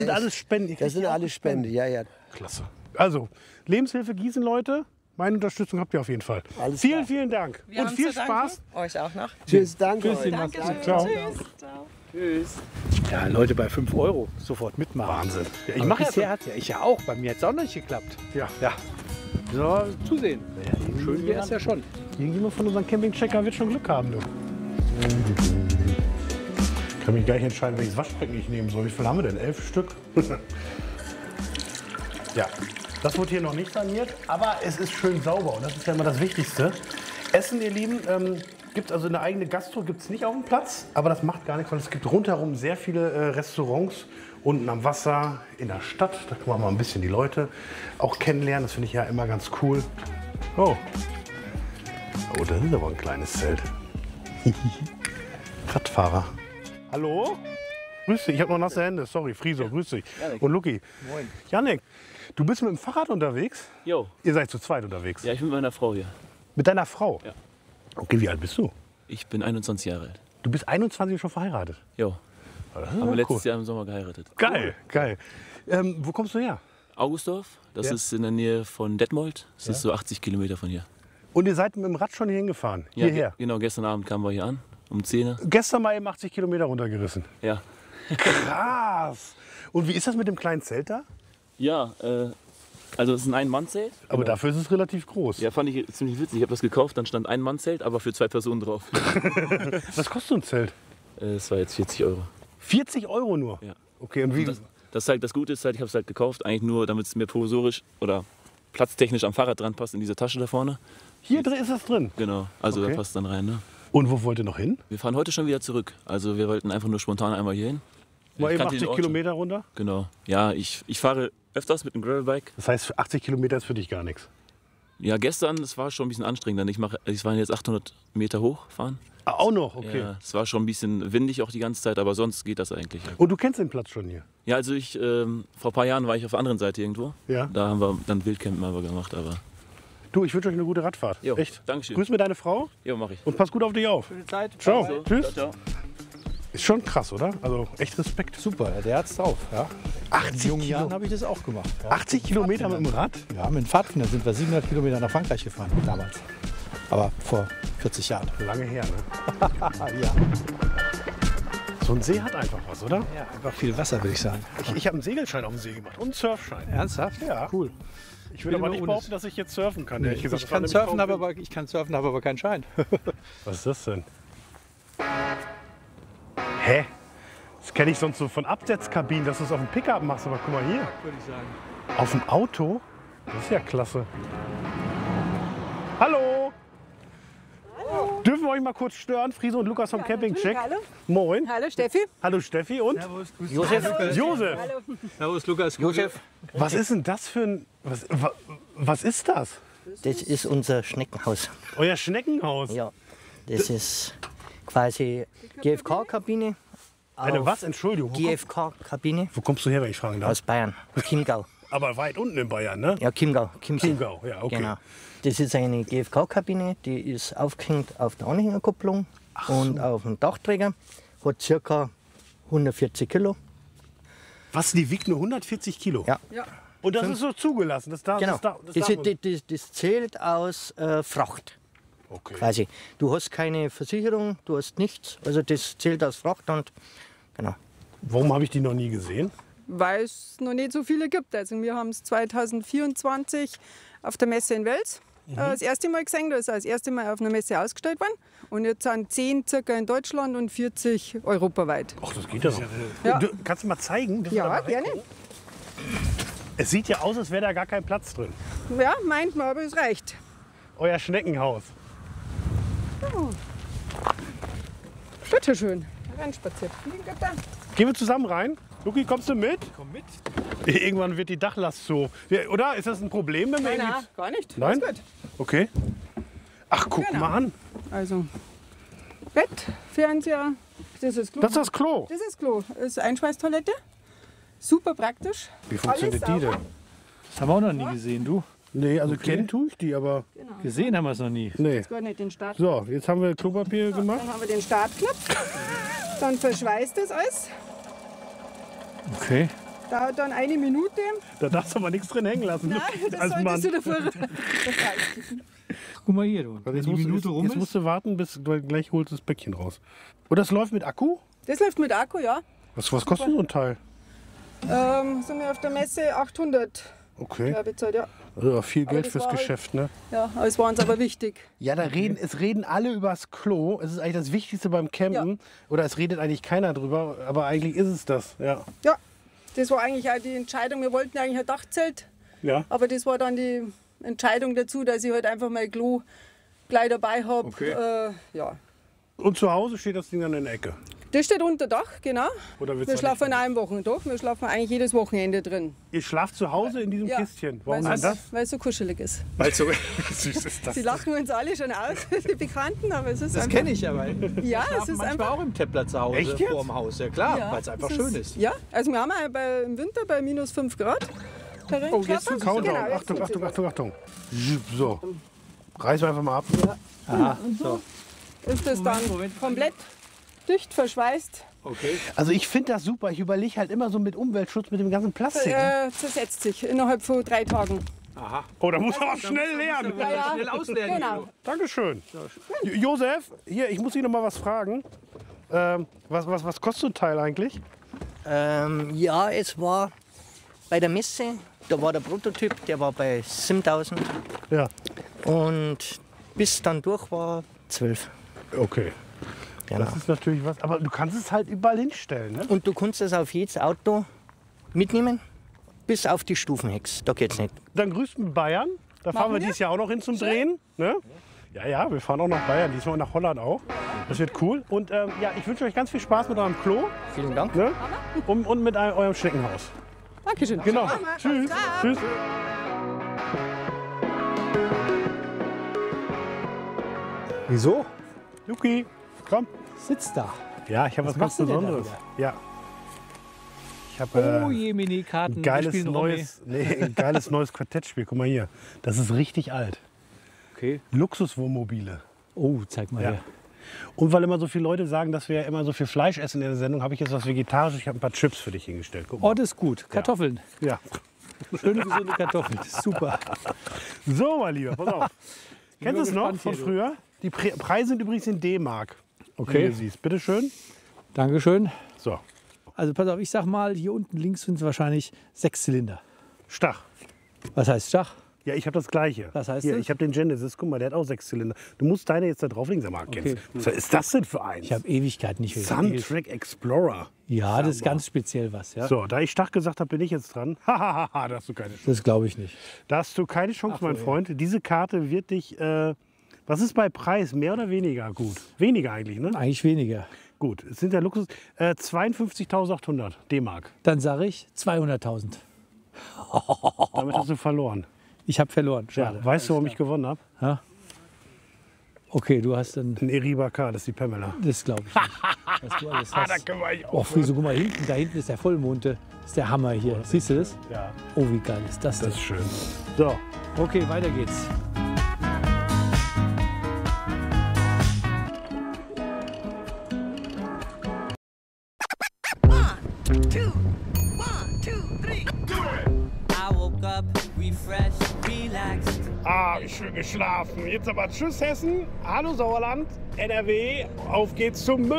Das sind alles Spenden. Das sind alles Spenden, ja, ja. Klasse. Also, Lebenshilfe Gießen, Leute. Meine Unterstützung habt ihr auf jeden Fall. Vielen, vielen Dank. Wir und haben viel zu danken. Spaß. Euch auch noch. Tschüss, danke Tschüss, euch. Danke. Ciao. Tschüss. Ciao. Tschüss. Ja, Leute, bei 5 € sofort mitmachen. Wahnsinn. Ja, ich Aber mache bisher hat ja ich ja auch. Bei mir hat es auch noch nicht geklappt. Ja. Ja. So, zusehen. Schön wäre es ja schon. Irgendjemand von unseren Campingchecker wird schon Glück haben, du. Ich kann mich gar nicht entscheiden, welches Waschbecken ich nehmen soll. Wie viel haben wir denn? 11 Stück? Ja, das wurde hier noch nicht saniert, aber es ist schön sauber und das ist ja immer das Wichtigste. Essen, ihr Lieben, gibt es also eine eigene Gastro, gibt es nicht auf dem Platz, aber das macht gar nichts, weil es gibt rundherum sehr viele Restaurants, unten am Wasser, in der Stadt. Da kann man mal ein bisschen die Leute auch kennenlernen, das finde ich ja immer ganz cool. Oh, das ist aber ein kleines Zelt. Radfahrer. Hallo? Grüß dich, ich habe noch nasse Hände. Sorry, Friso, grüß dich. Janik. Und Luki. Moin. Janik, du bist mit dem Fahrrad unterwegs? Jo. Ihr seid zu zweit unterwegs? Ja, ich bin mit meiner Frau hier. Mit deiner Frau? Ja. Okay, wie alt bist du? Ich bin 21 Jahre alt. Du bist 21 und schon verheiratet? Jo. Das ist Haben wir ja letztes cool. Jahr im Sommer geheiratet. Geil, geil. Wo kommst du her? Augustdorf, das Ja. ist in der Nähe von Detmold. Das ist so 80 Kilometer von hier. Und ihr seid mit dem Rad schon hier hingefahren? Ja, Hierher? Genau, gestern Abend kamen wir hier an, um 10 Uhr. Gestern mal eben 80 Kilometer runtergerissen. Ja. Krass. Und wie ist das mit dem kleinen Zelt da? Ja, also es ist ein Ein-Mann-Zelt. Aber dafür ist es relativ groß. Ja, fand ich ziemlich witzig. Ich habe das gekauft, dann stand ein Mann-Zelt, aber für 2 Personen drauf. Was kostet so ein Zelt? Es war jetzt 40 Euro. 40 Euro nur? Ja. Okay, und wie? Das ist halt das Gute ist halt, ich habe es halt gekauft, eigentlich nur, damit es mir provisorisch oder platztechnisch am Fahrrad dran passt in diese Tasche da vorne. Hier drin ist das drin. Genau, also Okay. da passt dann rein. Ne? Und wo wollt ihr noch hin? Wir fahren heute schon wieder zurück. Also wir wollten einfach nur spontan einmal hier hin. Mal Ich eben kannte den 80 Ort schon. Kilometer runter? Genau. Ja, ich fahre öfters mit dem Gravelbike. Das heißt, 80 Kilometer ist für dich gar nichts. Ja, gestern, das war schon ein bisschen anstrengend. Ich war jetzt 800 Meter hochfahren. Ah, auch noch, okay. Ja, es war schon ein bisschen windig auch die ganze Zeit, aber sonst geht das eigentlich. Und du kennst den Platz schon hier? Ja, also vor ein paar Jahren war ich auf der anderen Seite irgendwo. Ja. Da haben wir dann Wildcampen aber gemacht, aber Du, ich wünsche euch eine gute Radfahrt. Jo, Echt. Dankeschön. Grüß mir deine Frau Ja, mach ich. und pass gut auf dich auf. Gute Zeit. Ciao. So, Tschüss. Ciao, ciao. Ist schon krass, oder? Also echt Respekt. Super, der hat's drauf. Ja. 80 In jungen Kilo. Jahren habe ich das auch gemacht. Ja. 80 Kilometer mit dem Rad? Ja, mit dem Pfadfinder sind wir 700 Kilometer nach Frankreich gefahren damals. Aber vor 40 Jahren. Lange her, ne? Ja. So ein See hat einfach was, oder? Ja, einfach viel Wasser, würde ich sagen. Ich habe einen Segelschein auf dem See gemacht und einen Surfschein. Ernsthaft? Ja. Cool. Ich will bin aber immer nicht ohne- behaupten, dass ich jetzt surfen kann. ehrlich gesagt. Ich Das war kann nämlich surfen, kaum- habe aber keinen Schein. Was ist das denn? Hä? Das kenne ich sonst so von Absetzkabinen, dass du es auf dem Pickup machst. Aber guck mal hier. Würde ich sagen. Auf dem Auto? Das ist ja klasse. Hallo! Dürfen wir euch mal kurz stören? Friso und Lukas vom Campingcheck. Hallo. Moin. Hallo Steffi. Hallo Steffi und Josef. Josef. Servus Lukas. Josef. Was ist denn das für ein... Was ist das? Das ist unser Schneckenhaus. Euer Schneckenhaus? Ja, das ist quasi GFK-Kabine. Eine was? Entschuldigung. GFK-Kabine Wo kommst du her, wenn ich fragen darf? aus Bayern, Chiemgau. Aber weit unten in Bayern, ne? Ja, Chiemgau. Chiemsee. Chiemgau, ja, okay. Genau. Das ist eine GFK-Kabine, die ist aufgehängt auf der Anhängerkupplung und auf dem Dachträger. Hat ca. 140 Kilo. Was, die wiegt nur 140 Kilo? Ja. Und das ist so zugelassen? Das darf, Genau. das darf, Das, darf man- das zählt aus Fracht. Okay. Quasi. Du hast keine Versicherung, du hast nichts. Also das zählt aus Fracht und genau. Warum habe ich die noch nie gesehen? Weil es noch nicht so viele gibt. Also wir haben es 2024 auf der Messe in Wels das erste Mal gesehen. Da ist das erste Mal auf einer Messe ausgestellt worden. Und jetzt sind 10 circa in Deutschland und 40 europaweit. Ach, das geht ja noch. Ja. Kannst du mal zeigen? Dürfen wir da Ja, mal gerne. reingucken? Es sieht ja aus, als wäre da gar kein Platz drin. Ja, meint man, aber es reicht. Euer Schneckenhaus. Bitte schön. Reinspaziert. Gehen wir zusammen rein? Luki, kommst du mit? Komm mit. Irgendwann wird die Dachlast so. Ja, oder? Ist das ein Problem? Wenn wir Nein, irgendwie- gar nicht. Nein? Alles gut. Okay. Ach, guck Genau. mal an. Also Bett, Fernseher, das ist Klo. Das ist das Klo. Das ist Klo. Das ist Einschweißtoilette. Super praktisch. Wie funktioniert Alles die denn? sauber. Das haben wir auch noch nie gesehen, du. Nee, also kennen tue ich die, aber Gesehen haben wir es noch nie. nee. Gar nicht den Start. So, jetzt haben wir Klopapier gemacht. Dann haben wir den Startknopf. Dann verschweißt das alles. Okay. Dauert dann 1 Minute. Da darfst du aber nichts drin hängen lassen. Nein, das als Mann. solltest du davor. Das reicht. Guck mal hier, du. Also Wenn jetzt die musst, Minute rum jetzt ist. musst du warten, bis du gleich holst das Bäckchen raus. Und das läuft mit Akku? Das läuft mit Akku, ja. Was kostet so ein Teil? Sind wir auf der Messe 800 Okay. bezahlt, ja. Also viel Geld das fürs war halt- Geschäft, ne? Ja, aber es war uns aber wichtig. Ja, es reden alle übers Klo. Es ist eigentlich das Wichtigste beim Campen. Oder es redet eigentlich keiner drüber, aber eigentlich ist es das. Ja. Ja, das war eigentlich auch die Entscheidung. Wir wollten eigentlich ein Dachzelt, Ja. aber das war dann die Entscheidung dazu, dass ich halt einfach mein Klo gleich dabei habe. Okay. Ja. Und zu Hause steht das Ding dann in der Ecke. Das steht unter Dach, genau. Oder willst Wir du schlafen nicht? an einem Wochentag. Wir schlafen eigentlich jedes Wochenende drin. Ihr schlaft zu Hause in diesem Ja. Kistchen. Warum Weil denn das? Weil es so kuschelig ist. Weil so süß ist das. Sie lachen uns alle schon aus, die Bekannten, aber es ist Das einfach... kenne ich ja, weil Ja, wir es ist manchmal einfach... auch im Templer zu Hause Echt jetzt? vor dem Haus. Ja klar, Ja, weil es einfach es schön ist. Ja, also wir haben auch im Winter bei minus 5 Grad. Darin Oh, jetzt geschlafen. zum Countdown. Genau, jetzt Achtung, tut's Achtung, wieder. Achtung, Achtung. So. Reißen wir einfach mal ab. Aha, so. Ist das dann komplett dicht verschweißt. Okay. Also ich finde das super. Ich überlege halt immer so mit Umweltschutz, mit dem ganzen Plastik. Zersetzt sich innerhalb von 3 Tagen. Aha. Oh, da muss man auch schnell lernen. Ja, ja. Schnell auslernen. Genau. Dankeschön. Josef, hier, ich muss dich noch mal was fragen. Was kostet so ein Teil eigentlich? Ja, es war bei der Messe, da war der Prototyp, der war bei 7.000 Ja. und bis dann durch war 12. Okay. Genau. Das ist natürlich was. Aber du kannst es halt überall hinstellen, ne? Und du kannst es auf jedes Auto mitnehmen, bis auf die Stufenhex. Da geht's nicht. Dann grüßt mit Bayern. Da fahren wir wir? dieses Jahr auch noch hin zum Drehen. Ne? Ja, ja, wir fahren auch nach Bayern, diesmal nach Holland auch. Das wird cool. Und ja, ich wünsche euch ganz viel Spaß mit eurem Klo, Vielen Dank. ne? Und mit eurem Schneckenhaus. Dankeschön. Genau. Tschüss. Tschüss. Wieso? Luki, komm. Sitzt da. Ja, ich habe was ganz machst du denn da Besonderes. wieder? Ja. Ich habe Oh je, Mini-Karten. ein wir geiles spielen Romy. ein geiles neues Quartettspiel. Guck mal hier. Das ist richtig alt. Okay. Luxuswohnmobile. Oh, zeig mal Ja. her. Und weil immer so viele Leute sagen, dass wir ja immer so viel Fleisch essen in der Sendung, habe ich jetzt was Vegetarisches. Ich habe ein paar Chips für dich hingestellt. Guck mal. Oh, das ist gut. Kartoffeln. Ja. Schöne, gesunde Kartoffeln. Das ist super. So, mein Lieber, pass auf. Kennst du es noch gespannt von hier, du. früher? Die Preise sind übrigens in D-Mark. Okay. Wie du siehst. Bitte schön. Dankeschön. So, Also pass auf, ich sag mal, hier unten links sind es wahrscheinlich 6 Zylinder. Stach. Was heißt Stach? Ja, ich habe das gleiche. Was heißt Hier, das? ich habe den Genesis. Guck mal, der hat auch 6 Zylinder. Du musst deine jetzt da drauflegen, sag mal, kennst. Okay. Was ist das denn für eins? Ich habe Ewigkeit nicht gesehen. Suntrack Explorer. Ja, das ist ganz speziell was. Ja? So, da ich Stach gesagt habe, bin ich jetzt dran. Hahaha, da hast du keine Chance. Das glaube ich nicht. Da hast du keine Chance, Ach so, mein ja. Freund. Diese Karte wird dich. Was ist bei Preis? Mehr oder weniger gut? Weniger eigentlich, ne? Eigentlich weniger. Gut, es sind ja Luxus. 52.800 D-Mark. Dann sage ich 200.000. Damit hast du verloren. Ich habe verloren. Ja, Schade. weißt du, warum ich gewonnen habe? Ja. Okay, du hast dann. Ein Eriba K, das ist die Pamela. Das glaube ich nicht. Was du alles hast. können wir eigentlich Oh, Friso, guck mal hinten. Da hinten ist der Vollmond. Das ist der Hammer hier. Siehst du das? Ja, Oh, wie geil ist das denn? das ist schön. So, Okay, weiter geht's. I woke up refreshed, relaxed. wie schön geschlafen. Jetzt aber tschüss Hessen, hallo Sauerland, NRW, auf geht's zum Müll.